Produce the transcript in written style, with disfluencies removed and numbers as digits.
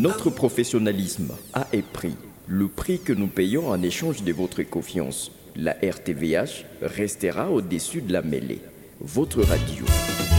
Notre professionnalisme a un prix, le prix que nous payons en échange de votre confiance. La RTVH restera au-dessus de la mêlée. Votre radio.